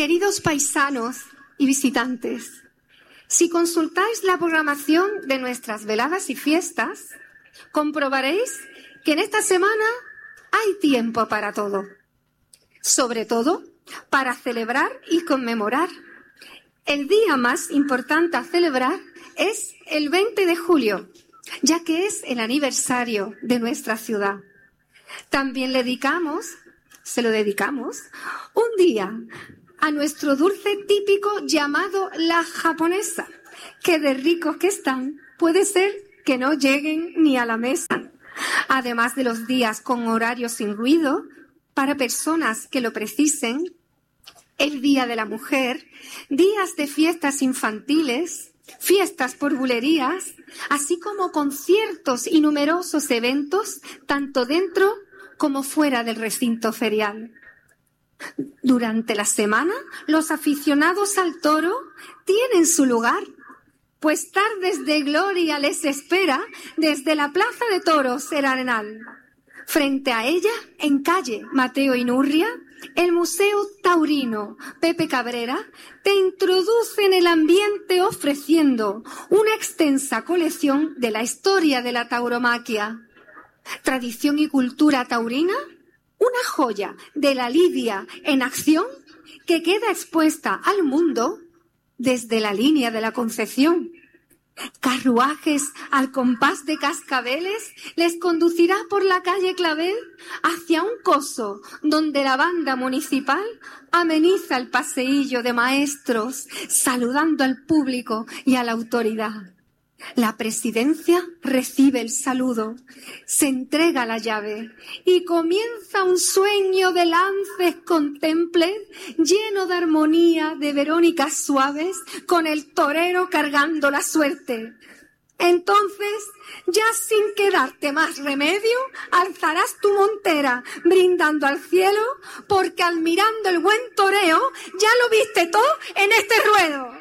Queridos paisanos y visitantes, si consultáis la programación de nuestras veladas y fiestas, comprobaréis que en esta semana hay tiempo para todo. Sobre todo, para celebrar y conmemorar. El día más importante a celebrar es el 20 de julio, ya que es el aniversario de nuestra ciudad. También se lo dedicamos, un día a nuestro dulce típico llamado la japonesa, que de ricos que están, puede ser que no lleguen ni a la mesa. Además de los días con horario sin ruido, para personas que lo precisen, el Día de la Mujer, días de fiestas infantiles, fiestas por bulerías, así como conciertos y numerosos eventos, tanto dentro como fuera del recinto ferial. Durante la semana, los aficionados al toro tienen su lugar, pues tardes de gloria les espera desde la Plaza de Toros El Arenal. Frente a ella, en calle Mateo Inurria, el Museo Taurino Pepe Cabrera te introduce en el ambiente ofreciendo una extensa colección de la historia de la tauromaquia. Tradición y cultura taurina, una joya de la lidia en acción que queda expuesta al mundo desde la línea de la Concepción. Carruajes al compás de cascabeles les conducirá por la calle Clavel hacia un coso donde la banda municipal ameniza el paseillo de maestros, saludando al público y a la autoridad. La presidencia recibe el saludo, se entrega la llave y comienza un sueño de lances con temple lleno de armonía de verónicas suaves con el torero cargando la suerte. Entonces, ya sin quedarte más remedio, alzarás tu montera brindando al cielo porque admirando el buen toreo ya lo viste todo en este ruedo.